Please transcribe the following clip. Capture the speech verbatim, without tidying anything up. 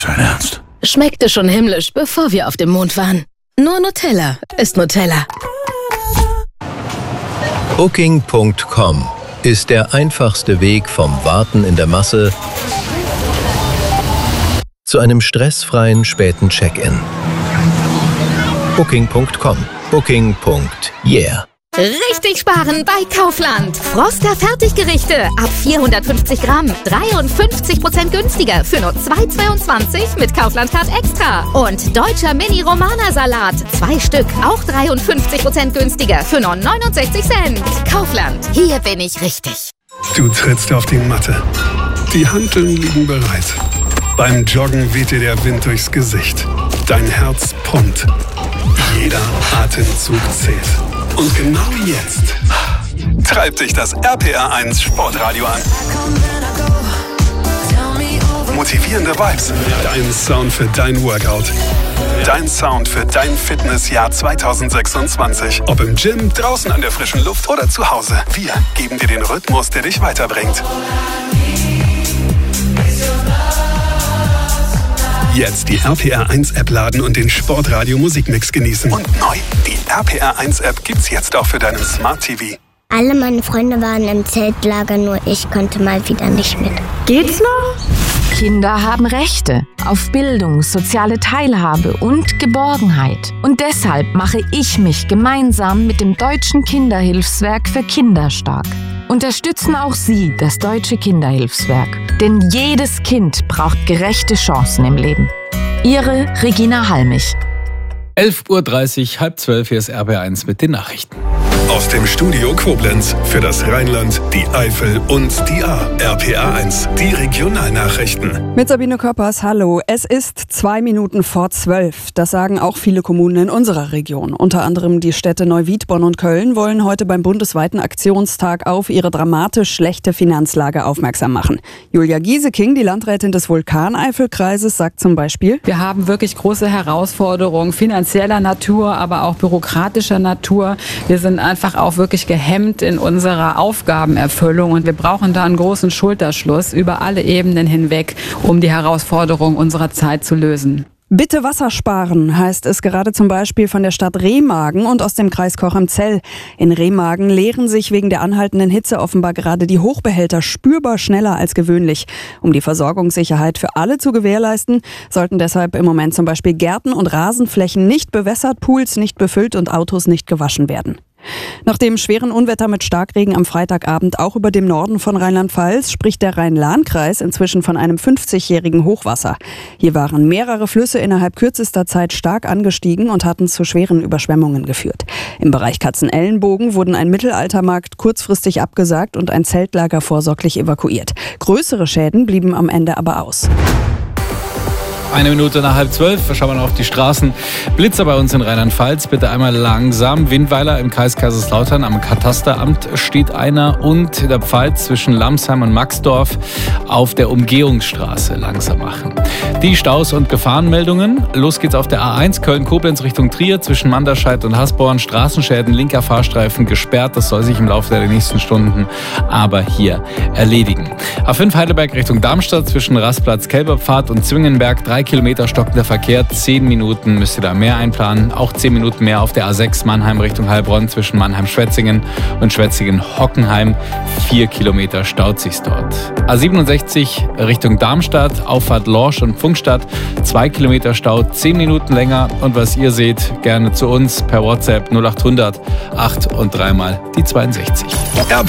Dein Ernst? Schmeckte schon himmlisch, bevor wir auf dem Mond waren. Nur Nutella ist Nutella. Booking Punkt com ist der einfachste Weg vom Warten in der Masse zu einem stressfreien späten Check-in. Booking Punkt com. Booking. Yeah. Richtig sparen bei Kaufland. Froster Fertiggerichte ab vierhundertfünfzig Gramm. dreiundfünfzig Prozent günstiger für nur zwei Euro zweiundzwanzig mit Kaufland-Card Extra. Und deutscher Mini-Romana-Salat. Zwei Stück, auch dreiundfünfzig Prozent günstiger für nur neunundsechzig Cent. Kaufland, hier bin ich richtig. Du trittst auf die Matte. Die Hanteln liegen bereit. Beim Joggen weht dir der Wind durchs Gesicht. Dein Herz pumpt. Jeder Atemzug zählt. Und genau jetzt treibt dich das R P R eins Sportradio an. Motivierende Vibes. Dein Sound für dein Workout. Dein Sound für dein Fitnessjahr zwanzig sechsundzwanzig. Ob im Gym, draußen an der frischen Luft oder zu Hause. Wir geben dir den Rhythmus, der dich weiterbringt. Jetzt die R P R eins App laden und den Sportradio Musikmix genießen. Und neu, die R P R eins App gibt's jetzt auch für deinen Smart T V. Alle meine Freunde waren im Zeltlager, nur ich konnte mal wieder nicht mit. Geht's noch? Kinder haben Rechte auf Bildung, soziale Teilhabe und Geborgenheit. Und deshalb mache ich mich gemeinsam mit dem Deutschen Kinderhilfswerk für Kinder stark. Unterstützen auch Sie das Deutsche Kinderhilfswerk. Denn jedes Kind braucht gerechte Chancen im Leben. Ihre Regina Halmich. elf Uhr dreißig, halb zwölf, hier ist R P R eins mit den Nachrichten. Aus dem Studio Koblenz für das Rheinland, die Eifel und die A. R P R eins, die Regionalnachrichten. Mit Sabine Köppers, hallo. Es ist zwei Minuten vor zwölf. Das sagen auch viele Kommunen in unserer Region. Unter anderem die Städte Neuwied, Bonn und Köln wollen heute beim bundesweiten Aktionstag auf ihre dramatisch schlechte Finanzlage aufmerksam machen. Julia Gieseking, die Landrätin des Vulkaneifelkreises, sagt zum Beispiel: Wir haben wirklich große Herausforderungen finanzieller Natur, aber auch bürokratischer Natur. Wir sind einfach auch wirklich gehemmt in unserer Aufgabenerfüllung und wir brauchen da einen großen Schulterschluss über alle Ebenen hinweg, um die Herausforderungen unserer Zeit zu lösen. Bitte Wasser sparen, heißt es gerade zum Beispiel von der Stadt Remagen und aus dem Kreis Cochem-Zell. In Remagen leeren sich wegen der anhaltenden Hitze offenbar gerade die Hochbehälter spürbar schneller als gewöhnlich. Um die Versorgungssicherheit für alle zu gewährleisten, sollten deshalb im Moment zum Beispiel Gärten und Rasenflächen nicht bewässert, Pools nicht befüllt und Autos nicht gewaschen werden. Nach dem schweren Unwetter mit Starkregen am Freitagabend auch über dem Norden von Rheinland-Pfalz spricht der Rhein-Lahn-Kreis inzwischen von einem fünfzigjährigen Hochwasser. Hier waren mehrere Flüsse innerhalb kürzester Zeit stark angestiegen und hatten zu schweren Überschwemmungen geführt. Im Bereich Katzenellenbogen wurden ein Mittelaltermarkt kurzfristig abgesagt und ein Zeltlager vorsorglich evakuiert. Größere Schäden blieben am Ende aber aus. Eine Minute nach halb zwölf, schauen wir noch auf die Straßen. Blitzer bei uns in Rheinland-Pfalz, bitte einmal langsam. Windweiler im Kreis Kaiserslautern am Katasteramt steht einer und in der Pfalz zwischen Lamsheim und Maxdorf auf der Umgehungsstraße langsam machen. Die Staus und Gefahrenmeldungen. Los geht's auf der A eins Köln-Koblenz Richtung Trier zwischen Manderscheid und Hasborn. Straßenschäden, linker Fahrstreifen gesperrt. Das soll sich im Laufe der nächsten Stunden aber hier erledigen. A fünf Heidelberg Richtung Darmstadt zwischen Rastplatz Kelberpfad und Zwingenberg. Drei Kilometer stockender Verkehr, zehn Minuten müsst ihr da mehr einplanen. Auch zehn Minuten mehr auf der A sechs Mannheim Richtung Heilbronn zwischen Mannheim-Schwetzingen und Schwetzingen-Hockenheim. Vier Kilometer staut sich's dort. A siebenundsechzig Richtung Darmstadt, Auffahrt Lorsch und Pfungstadt. Zwei Kilometer Stau, zehn Minuten länger. Und was ihr seht, gerne zu uns per WhatsApp null acht hundert acht und dreimal die zweiundsechzig. R